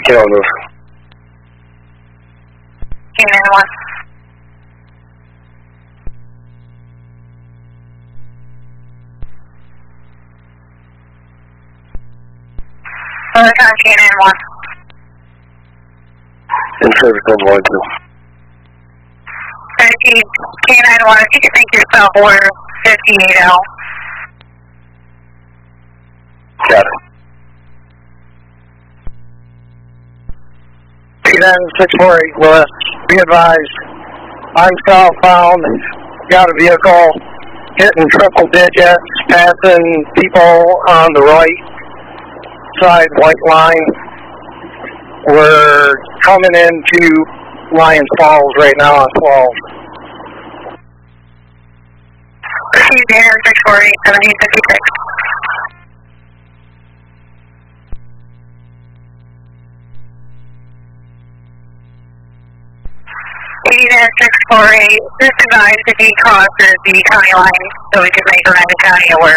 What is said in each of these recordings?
Get on those. Canine 1. Canine 1. In service on 1-2. Canine 1, if you could make yourself order 58L. Got it. Then 648 Lewis, be advised, I'm southbound, got a vehicle hitting triple digits, passing people on the right side white line. We're coming into Lyons Falls right now on 12. Canine 648, 1756. Canine 648, just advised if he crosses the county line so we can make Miranda County aware.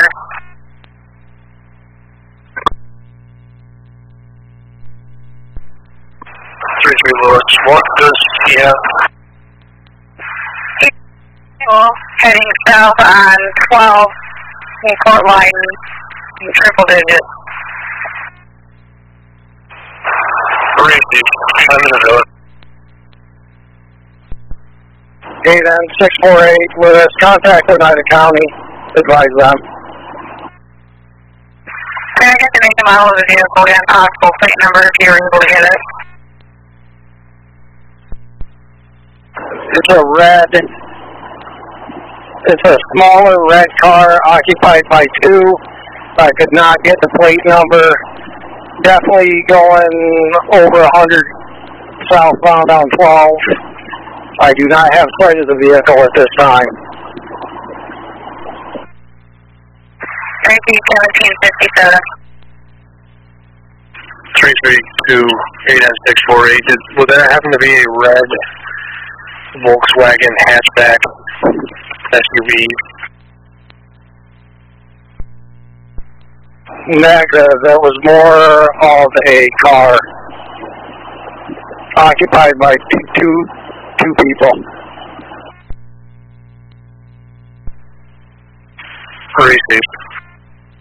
Lewis, what does he have? Heading south on 12 in Court Line in triple digits. I'm in the village. Okay, then 648 Lewis, contact Oneida County, advise them. Can I get to make the model of the vehicle and possible plate number if you're able to get it? It's a red, it's a smaller red car occupied by two. I could not get the plate number. Definitely going over 100 southbound on 12. I do not have sight of the vehicle at this time. 1757. 332-89648. Would that happen to be a red Volkswagen hatchback SUV? Negative. That was more of a car occupied by two people. Received.